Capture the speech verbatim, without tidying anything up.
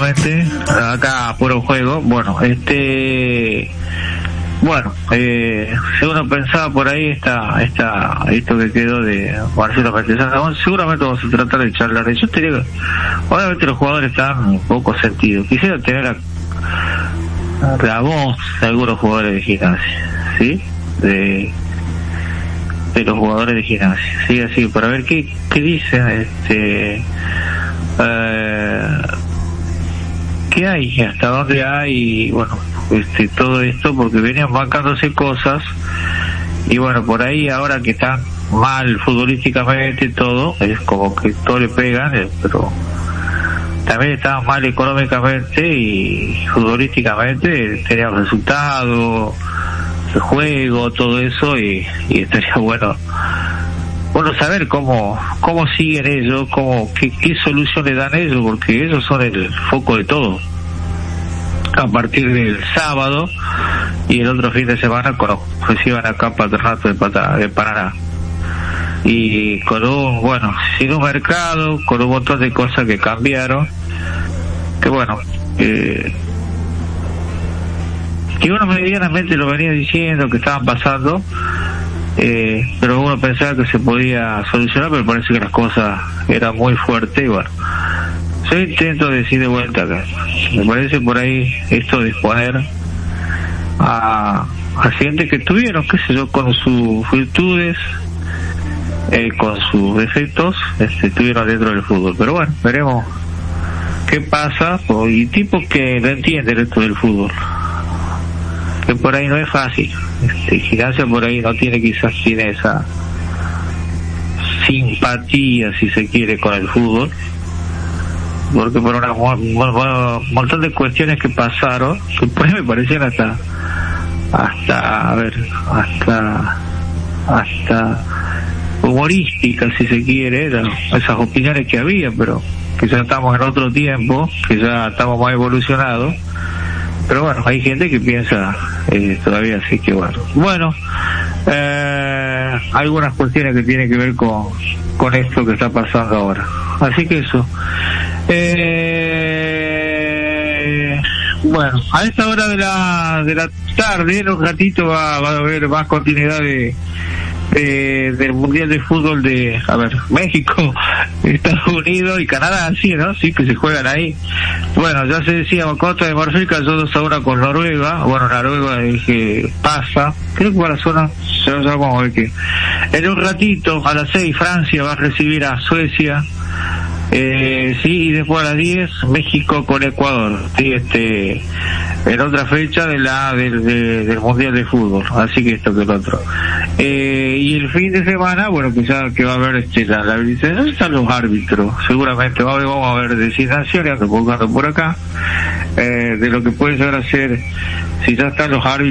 seguramente, acá por un juego, bueno, este... Bueno, eh, si uno pensaba por ahí está, está esto que quedó de Marcelo Matezano, seguramente vamos a tratar de charlar. Yo te digo, obviamente los jugadores están un poco sentidos. Quisiera tener la, la voz de algunos jugadores de Gimnasia, ¿sí? De, de los jugadores de Gimnasia, ¿sí? Así, para ver qué, qué dicen, este... Eh, qué hay, hasta dónde hay, bueno, este, todo esto, porque venían bancándose cosas, y bueno, por ahí ahora que están mal futbolísticamente todo, es como que todo le pegan, eh, pero también estaban mal económicamente y futbolísticamente, tenían resultados, el juego, todo eso, y, y estaría bueno bueno saber cómo cómo siguen ellos, cómo qué, qué solución le dan ellos, porque ellos son el foco de todo a partir del sábado y el otro fin de semana cuando reciban acá Patronato de, Pata, de Paraná, y con un, bueno, sin un mercado, con un montón de cosas que cambiaron, que bueno, eh, que uno medianamente lo venía diciendo que estaban pasando, eh, pero uno pensaba que se podía solucionar, pero parece que las cosas eran muy fuertes, y bueno, yo intento decir de vuelta acá, me parece por ahí esto de exponer a, a gente que tuvieron, qué sé yo, con sus virtudes, eh, con sus defectos, este, estuvieron dentro del fútbol, pero bueno, veremos qué pasa, y tipos que no entienden esto del fútbol, que por ahí no es fácil, este, Gimnasia por ahí no tiene, quizás tiene esa simpatía, si se quiere, con el fútbol, porque por una, un montón de cuestiones que pasaron, que pues me parecían hasta hasta a ver hasta hasta humorísticas, si se quiere, eran esas opiniones que había, pero que ya estamos en otro tiempo, que ya estamos más evolucionados, pero bueno, hay gente que piensa eh, todavía así, que bueno bueno eh, algunas cuestiones que tienen que ver con con esto que está pasando ahora, así que eso. Eh, bueno, a esta hora de la de la tarde, en un ratito va, va a haber más continuidad de, de del Mundial de Fútbol de, a ver, México, Estados Unidos y Canadá, sí, ¿no? Sí, que se juegan ahí. Bueno, ya se decía, Costa de Marfil cayó dos a uno con Noruega. Bueno, Noruega dije, pasa, creo que para la zona, ya, ya vamos a ver que en un ratito, a las seis, Francia va a recibir a Suecia. Eh, sí, y después a las diez México con Ecuador, sí, este, en otra fecha de la del, de, del Mundial de Fútbol, así que esto que el otro. Eh, y el fin de semana, bueno, que ya que va a haber este, la, la, ¿dónde están los árbitros? Seguramente va, vamos a ver designaciones, ando buscando por acá, eh, de lo que puede llegar a ser, si ya están los árbitros.